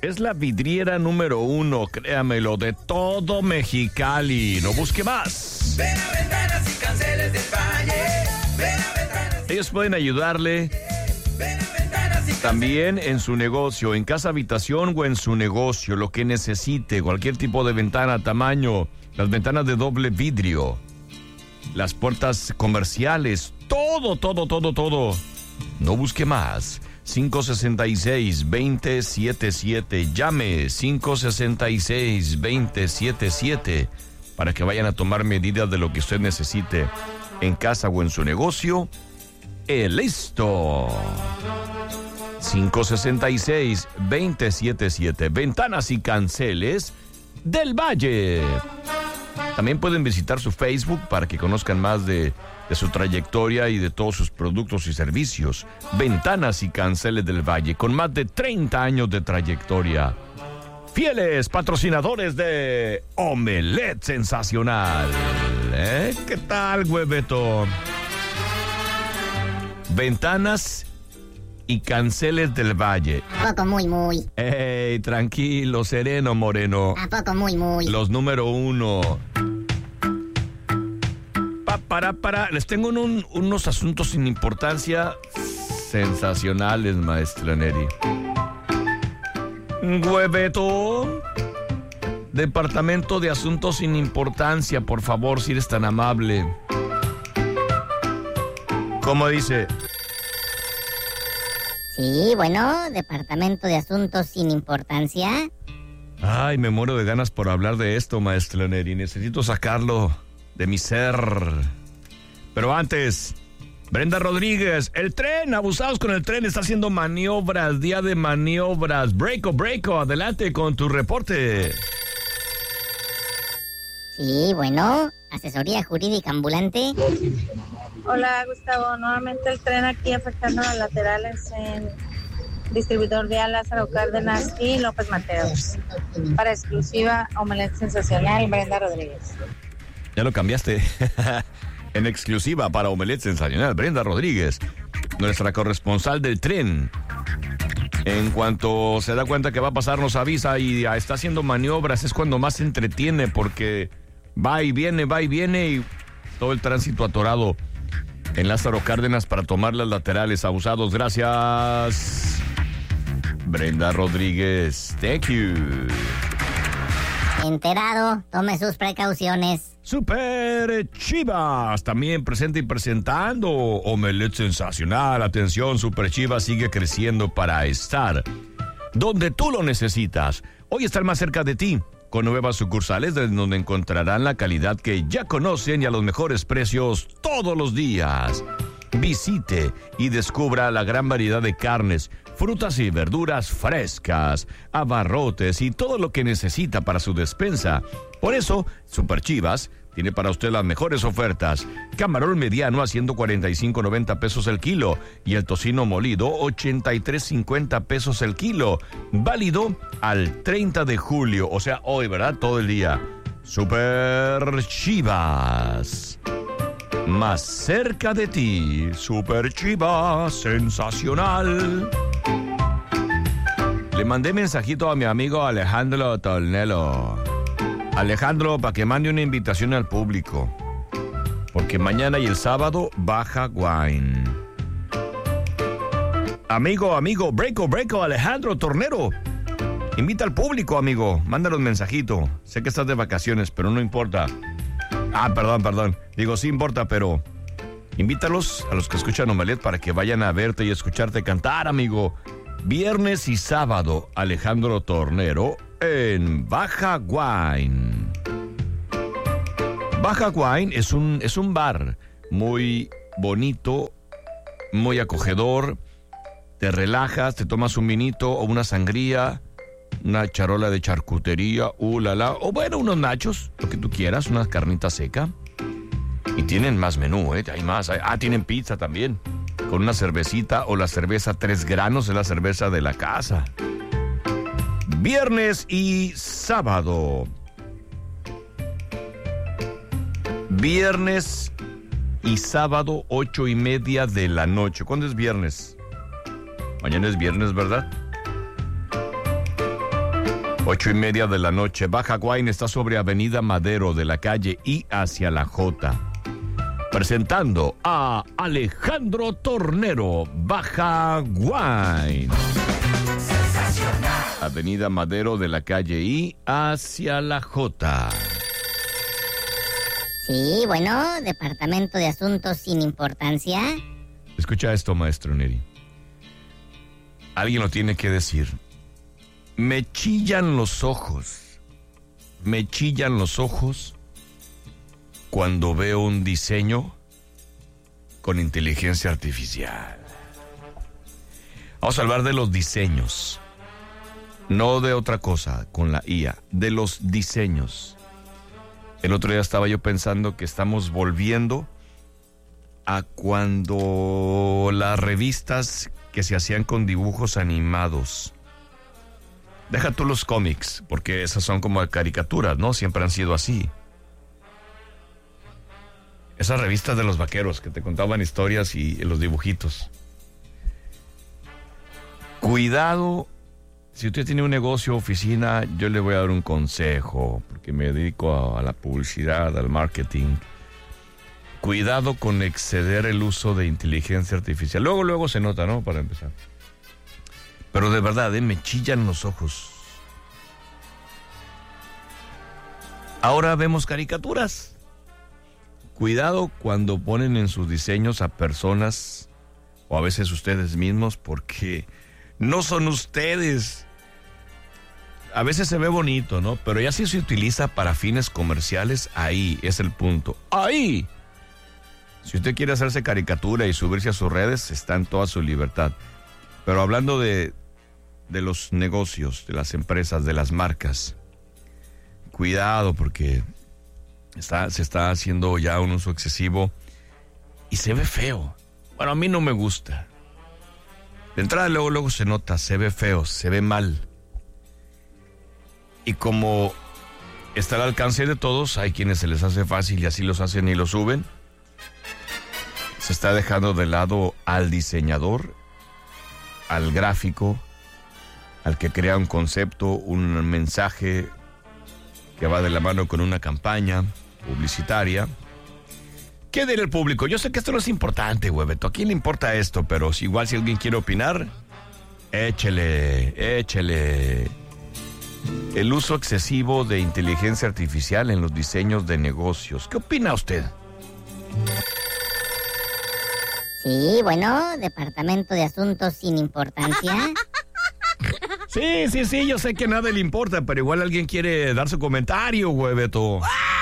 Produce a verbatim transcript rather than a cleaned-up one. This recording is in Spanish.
Es la vidriera número uno, créamelo, de todo Mexicali. No busque más. Ven a Ventanas y Canceles del Valle. Ven a Ventanas y... Ellos pueden ayudarle Ven a Ventanas y también en su negocio, en casa, habitación o en su negocio, lo que necesite, cualquier tipo de ventana, tamaño, las ventanas de doble vidrio, las puertas comerciales, todo, todo, todo, todo. No busque más. cinco seis seis, dos cero siete siete. Llame cinco seis seis, dos cero siete siete para que vayan a tomar medidas de lo que usted necesite en casa o en su negocio. ¡Eh, listo! cinco seis seis, dos cero siete siete. Ventanas y Canceles del Valle. También pueden visitar su Facebook para que conozcan más de, de su trayectoria y de todos sus productos y servicios. Ventanas y Canceles del Valle, con más de treinta años de trayectoria. Fieles patrocinadores de Omelette Sensacional. ¿Eh? ¿Qué tal, hueveto? Ventanas y Canceles del Valle. ¿A poco muy, muy? Ey, tranquilo, sereno, moreno. ¿A poco muy, muy? Los número uno. Pa, para, para. Les tengo un, unos asuntos sin importancia sensacionales, maestra Neri. Hueveto. Departamento de Asuntos sin Importancia, por favor, si eres tan amable. ¿Cómo dice? Sí, bueno, Departamento de Asuntos sin Importancia. Ay, me muero de ganas por hablar de esto, maestra Neri. Necesito sacarlo de mi ser. Pero antes, Brenda Rodríguez, el tren, abusados con el tren, está haciendo maniobras, día de maniobras. Breako, breako, adelante con tu reporte. Sí, bueno, asesoría jurídica ambulante. Hola, Gustavo. Nuevamente el tren aquí afectando a los laterales en distribuidor vial Lázaro Cárdenas y López Mateos. Para exclusiva, Omelette Sensacional, Brenda Rodríguez. Ya lo cambiaste. En exclusiva para Omelette Sensacional, Brenda Rodríguez, nuestra corresponsal del tren. En cuanto se da cuenta que va a pasar, nos avisa y está haciendo maniobras. Es cuando más se entretiene porque va y viene, va y viene y todo el tránsito atorado en Lázaro Cárdenas para tomar las laterales. Abusados, gracias. Brenda Rodríguez, thank you. Enterado, tome sus precauciones. Super Chivas, también presente y presentando Omelette Sensacional. Atención, Super Chivas sigue creciendo para estar donde tú lo necesitas. Hoy están más cerca de ti, con nuevas sucursales donde encontrarán la calidad que ya conocen y a los mejores precios todos los días. Visite y descubra la gran variedad de carnes, frutas y verduras frescas, abarrotes y todo lo que necesita para su despensa. Por eso, Super Chivas tiene para usted las mejores ofertas. Camarón mediano a ciento cuarenta y cinco noventa pesos el kilo y el tocino molido ochenta y tres cincuenta pesos el kilo. Válido al treinta de julio, o sea, hoy, ¿verdad? Todo el día. Super Chivas. Más cerca de ti, Super Chivas Sensacional. Le mandé mensajito a mi amigo Alejandro Tornero. Alejandro, para que mande una invitación al público. Porque mañana y el sábado baja Wine. Amigo, amigo, breako, breako, Alejandro Tornero. Invita al público, amigo. Mándale un mensajito. Sé que estás de vacaciones, pero no importa. Ah, perdón, perdón. Digo, sí importa, pero invítalos a los que escuchan Omelette para que vayan a verte y escucharte cantar, amigo. Viernes y sábado, Alejandro Tornero en Baja Wine. Baja Wine es un, es un bar muy bonito, muy acogedor. Te relajas, te tomas un vinito o una sangría, una charola de charcutería, uh, la, la, o bueno, unos nachos, lo que tú quieras, una carnita seca. Y tienen más menú, ¿eh? Hay más. Hay, ah, tienen pizza también, con una cervecita o la cerveza tres granos, es la cerveza de la casa. Viernes y sábado. Viernes y sábado, ocho y media de la noche. ¿Cuándo es viernes? Mañana es viernes, ¿verdad? Ocho y media de la noche. Baja Guain está sobre Avenida Madero de la calle I hacia la J. Presentando a Alejandro Tornero, Baja Guain. Avenida Madero de la calle I hacia la J. Sí, bueno, Departamento de Asuntos sin Importancia. Escucha esto, maestro Neri. Alguien lo tiene que decir. Me chillan los ojos. Me chillan los ojos cuando veo un diseño con inteligencia artificial. Vamos a hablar de los diseños. No de otra cosa con la I A, de los diseños. El otro día estaba yo pensando que estamos volviendo a cuando las revistas que se hacían con dibujos animados. Deja tú los cómics, porque esas son como caricaturas, ¿no? Siempre han sido así. Esas revistas de los vaqueros que te contaban historias y los dibujitos. Cuidado, si usted tiene un negocio o oficina, yo le voy a dar un consejo, porque me dedico a, a la publicidad, al marketing. Cuidado con exceder el uso de inteligencia artificial. Luego, luego se nota, ¿no? Para empezar. Pero de verdad, ¿eh? Me chillan los ojos. Ahora vemos caricaturas. Cuidado cuando ponen en sus diseños a personas, o a veces ustedes mismos, porque no son ustedes. A veces se ve bonito, ¿no? Pero ya si se utiliza para fines comerciales, ahí es el punto. ¡Ahí! Si usted quiere hacerse caricatura y subirse a sus redes, está en toda su libertad. Pero hablando de, de los negocios, de las empresas, de las marcas, cuidado porque está, se está haciendo ya un uso excesivo y se ve feo. Bueno, a mí no me gusta. De entrada luego, luego se nota, se ve feo, se ve mal. Y como está al alcance de todos, hay quienes se les hace fácil y así los hacen y lo suben. Se está dejando de lado al diseñador, al gráfico, al que crea un concepto, un mensaje que va de la mano con una campaña publicitaria. ¿Qué dirá el público? Yo sé que esto no es importante, hueveto. ¿A quién le importa esto? Pero si igual si alguien quiere opinar, échele, échele. El uso excesivo de inteligencia artificial en los diseños de negocios. ¿Qué opina usted? Sí, bueno, Departamento de Asuntos sin Importancia. Sí, sí, sí, yo sé que nada le importa, pero igual alguien quiere dar su comentario, hueveto.